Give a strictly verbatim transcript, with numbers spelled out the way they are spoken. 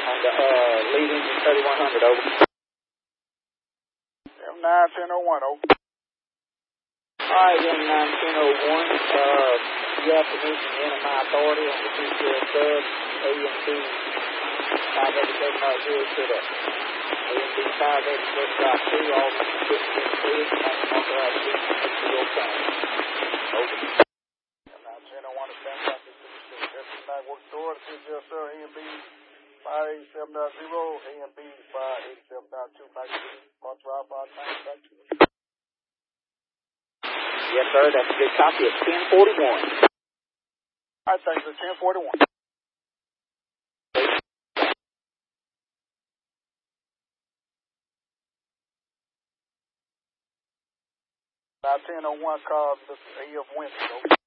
on the uh, lead engine thirty-one hundred, over. M nine ten oh one, over. Alright, M nine ten oh one, uh, you have permission to enter my authority on the T C L sub, A M B five eighty-seven point zero to the A M B five eighty-seven point two, all the fifteen clear, and authorized to your time. Over. M nine ten oh one is stand by. F nine work toward T C L sub, A M B five eighty-seven point zero, A M B five eighty-seven point two, back to authorized by time, back to you. Yes, sir, that's a good copy of ten forty-one. I think it's ten forty-one. Now ten oh one called Mister A F Winston.